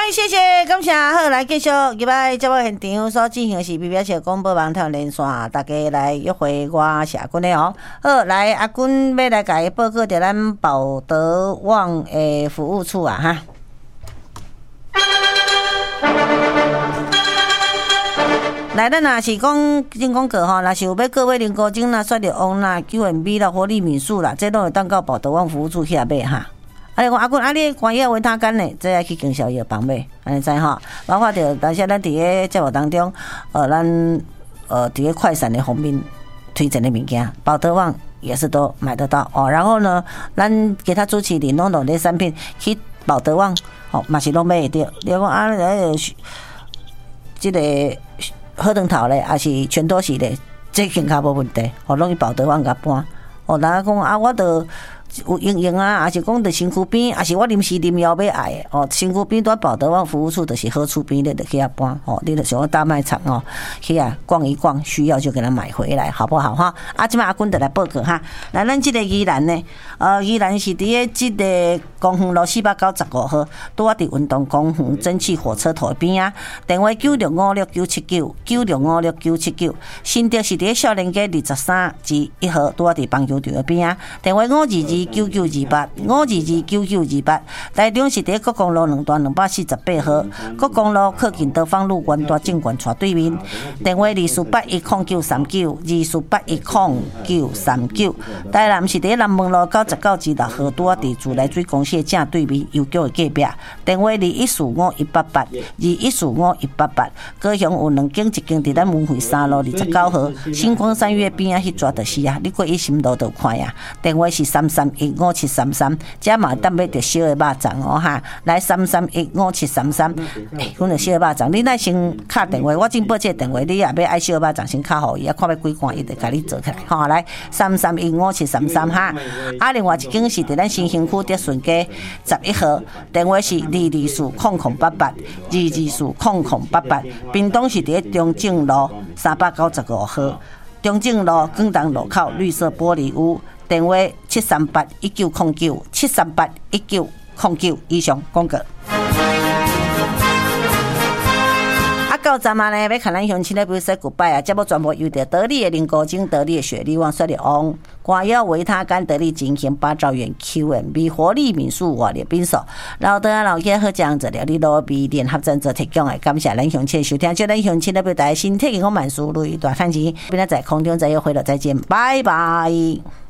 谢谢，感谢。好，来继续入来节目现场所进行的是比表社广播网台连线，大家来约会我是阿君的哦。好，来阿君要来甲伊报告着咱保德旺的服务处啊哈。来，咱若是讲进广告吼，若是有要各位零高精啦、刷着旺啦、QNB 啦、活力民宿啦，这拢会当到保德旺服务处去买哈。啊！你讲阿君，啊你关于维他干呢，这要去经销药房买，安尼知吼？包括着，但是咱伫个节目当中，咱伫个快闪的方面推荐的物件，保德旺也是都买得到哦。然后呢，咱其他主持人拢有的产品去保德旺哦，嘛是拢买得到。你讲啊，这个好长头咧，还是全都是咧，这健康无问题，哦，拢去保德旺甲搬。哦，人讲啊，我都。有用用啊，还是讲伫身躯边，还是我临时临要要爱的哦。身躯边在保德旺服务处，就是好处边，你就去遐搬哦。你就想要大卖场哦，去啊逛一逛，需要就给他买回来，好不好哈？啊，即摆阿君就来报告哈。来，咱即个宜兰呢，宜兰是伫个即个公园路495号，拄啊伫运动公园蒸汽火车头边啊。电话96567996567979，新店是伫个少年街23至1号，拄啊伫棒球场边啊。电话5229928，5229928。台中是伫国公路2段248号，国公路靠近德芳路元大证券斜对面。电话24810939，24810939。台南是伫南门路99至6号，拄啊伫自来水公司正对面邮局的隔壁。电话2145188214451888。高雄有2间，一间伫咱文惠3路29号，星光三月边啊，迄抓就是啊，你过一心路就看呀。电话是33157333，这嘛当要着小的肉粽哦哈，来33157333，阮着小的肉粽，你若先敲电话，我真报这电话，你也要爱小的肉粽先敲互伊，啊看要几罐，伊就甲你做起来，吼，来33157333哈。啊，另外一间是伫咱新兴区德顺街11号，电话是2240088，2240088，屏东是伫中正路395号，中正路广东路口绿色玻璃屋。电话7381909，7381909。以上广告。到站嘛呢，要看咱乡亲咧，比如说古拜啊，节目全部由着得力的灵高精、得力的雪莉旺、雪莉旺、瓜药维他干、得力精行、八兆元 QNB 活力民宿活力宾所，老德啊老爷好这样子料理罗比联合赞助提供的，感谢咱乡亲收听，祝咱乡亲咧表达身体健康万事如意大汉钱，明仔在空中再约会了，再见，拜拜。